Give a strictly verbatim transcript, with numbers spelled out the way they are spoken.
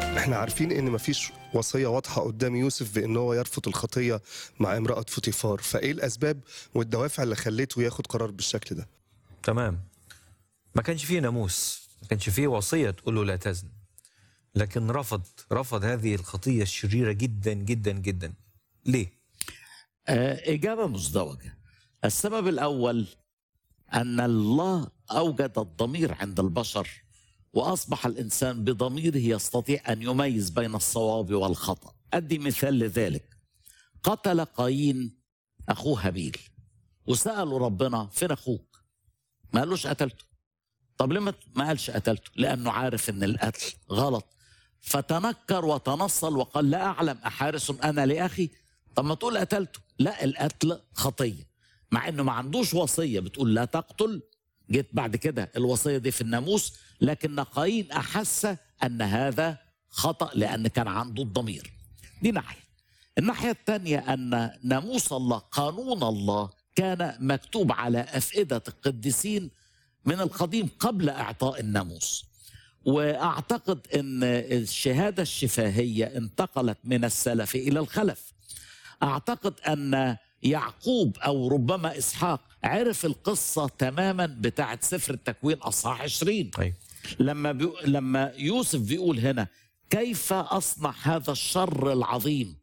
احنا عارفين ان مفيش وصية واضحة قدام يوسف بان هو يرفض الخطية مع امرأة فوتيفار، فايه الاسباب والدوافع اللي خليته ياخد قرار بالشكل ده؟ تمام. ما كانش فيه ناموس، ما كانش فيه وصية تقول له لا تزن، لكن رفض رفض هذه الخطية الشريرة جدا جدا جدا. ليه؟ آه، إجابة مزدوجة. السبب الأول أن الله أوجد الضمير عند البشر، وأصبح الإنسان بضميره يستطيع أن يميز بين الصواب والخطأ. أدي مثال لذلك. قتل قايين أخوه هابيل، وسألوا ربنا فين أخوك؟ ما قالوش قتلته. طب ليه ما قالش قتلته؟ لأنه عارف أن القتل غلط، فتنكر وتنصل وقال لا أعلم أحارس أنا لأخي؟ طب ما تقول قتلته. لا، القتل خطية، مع أنه ما عندوش وصية بتقول لا تقتل. جيت بعد كده الوصية دي في الناموس، لكن قايين أحس أن هذا خطأ لأن كان عنده الضمير. دي ناحية. الناحية الثانية أن ناموس الله، قانون الله، كان مكتوب على أفئدة القديسين من القديم قبل إعطاء الناموس. وأعتقد أن الشهادة الشفاهية انتقلت من السلف إلى الخلف. أعتقد أن يعقوب أو ربما إسحاق عرف القصة تماما بتاعت سفر التكوين أصحاح عشرين. أي. لما بيو... لما يوسف بيقول هنا كيف أصنع هذا الشر العظيم